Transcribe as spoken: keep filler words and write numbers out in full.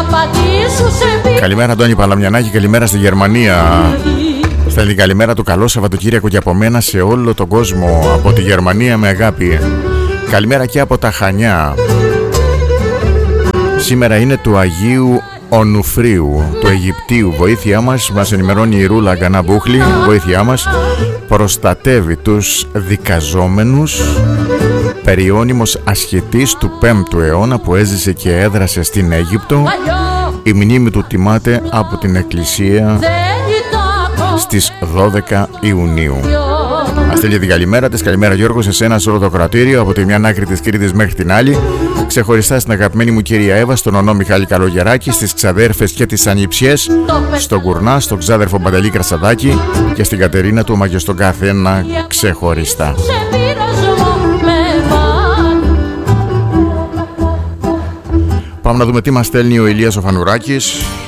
Καλημέρα Αντώνη Παλαμιανάκη, καλημέρα στη Γερμανία. Στέλνει καλημέρα του, καλό Σαββατοκύριακο και από μένα σε όλο τον κόσμο, από τη Γερμανία με αγάπη. Καλημέρα και από τα Χανιά. Σήμερα είναι του Αγίου Ονουφρίου, του Αιγυπτίου. Βοήθειά μας, μας ενημερώνει η Ρούλα Γκαναμπούχλη. Βοήθειά μας προστατεύει τους δικαζόμενους. Περιώνυμος ασχετής του πέμπτου αιώνα που έζησε και έδρασε στην Αίγυπτο. Η μνήμη του τιμάται από την Εκκλησία στις δώδεκα Ιουνίου. Μας στέλνει την καλημέρα της. Καλημέρα Γιώργο, σε σένα, σε όλο το κρατήριο, από τη μια άκρη της Κρήτης μέχρι την άλλη. Ξεχωριστά στην αγαπημένη μου κυρία Εύα, στον ονό Μιχάλη Καλογεράκη, στις ξαδέρφες και τις ανιψιές, στον Κουρνά, στον ξάδερφο Παντελή Κρασαδάκη και στην Κατερίνα του, μα και στον καθένα ξεχωριστά. Πάμε να δούμε τι μας στέλνει ο Ηλίας ο Φανουράκης.